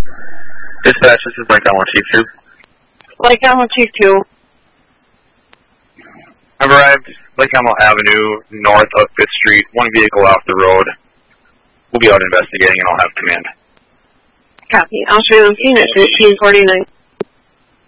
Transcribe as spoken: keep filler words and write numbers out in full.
Dispatch, this is Lincoln one Chief two. Lincoln one Chief two. I've arrived Lake Elmo Avenue, north of fifth Street, one vehicle off the road. We'll be out investigating and I'll have command. Copy. I'll show you the scene at fifteen forty-nine.